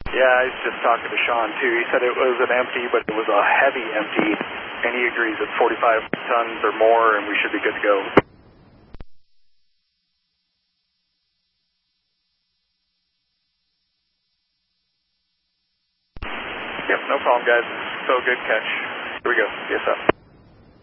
Yeah, I was just talking to Sean too. He said it was an empty, but it was a heavy empty, and he agrees it's 45 tons or more, and we should be good to go. Yep, no problem, guys. So good catch. Here we go. Yes, up.